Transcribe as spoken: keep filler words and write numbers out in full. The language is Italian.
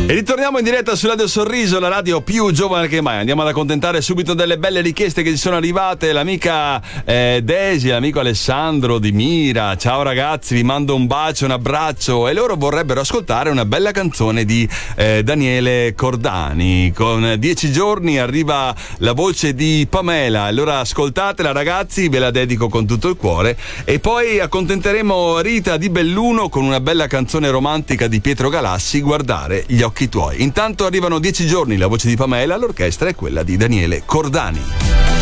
E ritorniamo in diretta su Radio Sorriso, la radio più giovane che mai. Andiamo ad accontentare subito delle belle richieste che ci sono arrivate. L'amica eh, Desi, l'amico Alessandro di Mira. Ciao ragazzi, vi mando un bacio, un abbraccio. E loro vorrebbero ascoltare una bella canzone di eh, Daniele Cordani. Con Dieci giorni arriva la voce di Pamela. Allora ascoltatela ragazzi, ve la dedico con tutto il cuore. E poi accontenteremo Rita di Belluno con una bella canzone romantica di Pietro Galassi, Guardare gli occhi tuoi. Intanto arrivano Dieci giorni, la voce di Pamela, l'orchestra è quella di Daniele Cordani.